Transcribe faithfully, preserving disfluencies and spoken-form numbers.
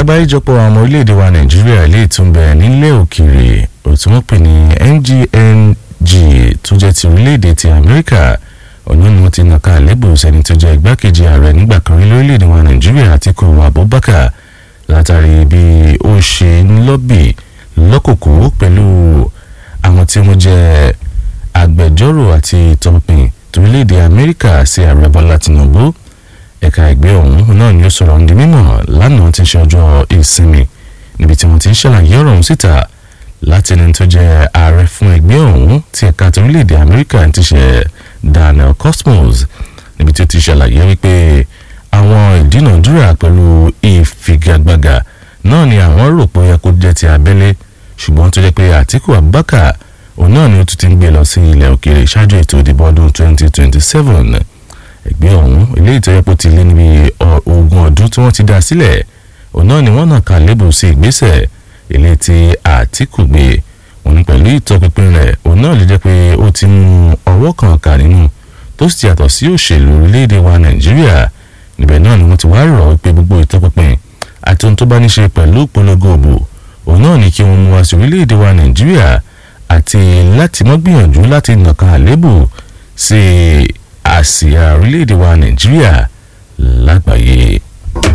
àgbáríjọpọ̀ àwọn orílẹ̀-èdè wa Nàìjíríà lè tún bẹ̀ nílẹ̀ òkèèrè òtún wọ́n pè ní N G N G tó jẹ́ ti orílẹ̀-èdè ti Amẹ́ríkà ọ̀nà ni wọ́n ti nàka àlébù sẹ́ni tó jẹ́ igbákejì ààrẹ nígbà kan rí lórílẹ̀-èdè wa Nàìjíríà Àtíkù Abubakar látàrí bí ó ṣe ń lọ́bì lọ́kòkò pẹ̀lú àwọn tí wọ́n jẹ́ agbẹjọ́rò àti tọpinpin torílẹ̀-èdè Amẹ́ríkà sí ààrẹ Bọ́lá Tinubu. Ẹ̀ka ẹgbẹ́ ọ̀hún náà ni ó sọ̀rọ̀ ní mímọ̀ lánàá tí ń ṣe ọjọ́ ìsinmi níbi tí wọ́n ti ń ṣàlàyé ọ̀rọ̀ ọ̀hún síta láti ẹni tó jẹ́ ààrẹ fún ẹgbẹ́ ọ̀hún tí ẹ̀ka torílẹ̀-èdè Amẹ́ríkà ti ṣe Daniel Cosmos níbi tí ó ti ṣàlàyé wípé àwọn ìdínàdúrà pẹ̀lú ìfigagbága náà ni àwọn rò pé ó yẹ kó jẹ́ ti abẹ́lé ṣùgbọ́n tó jẹ́ pé Àtíkù Abubakar òun náà ni ó tún ti ń gbé lọ sí ilẹ̀ òkèèrè ṣáájú ètò ìdìbò ọdún twenty twenty-seven. Ẹgbẹ́ ọ̀hún eléyìí tó yẹ kó ti lé níbi ogún ọdún tí wọ́n ti dá sílẹ̀ òun náà ni wọ́n nà ká lébù sí ìgbésẹ̀ eléyìí tí Àtíkù gbé òun pẹ̀lú ìtọpinpin rẹ̀ òun náà lè jẹ́ pé ó ti mú ọwọ́ kan kà nínú tó sì yàtọ̀ sí òṣèlú orílẹ̀-èdè wa Nàìjíríà níbẹ̀ náà ni wọ́n ti wá rọ̀ pé gbogbo ìtọpinpin àti ohun tó bá ní ṣe pẹ̀lú ìpolongo òbò òun náà ni kí wọ́n mú wá sí orílẹ̀-èdè wa Nàìjíríà àti láti mọ́ gbìyànjú láti nàka àlébù sí àsíá orílẹ̀-èdè wa Nàìjíríà lágbàáyé.